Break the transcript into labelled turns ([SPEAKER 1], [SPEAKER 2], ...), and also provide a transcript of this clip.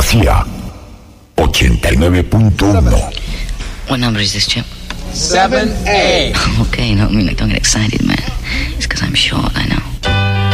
[SPEAKER 1] García, 89.1.
[SPEAKER 2] What number is this, Chip?
[SPEAKER 3] 7A.
[SPEAKER 2] Okay, no, I mean, like, don't get excited, man. It's because I'm short, I know.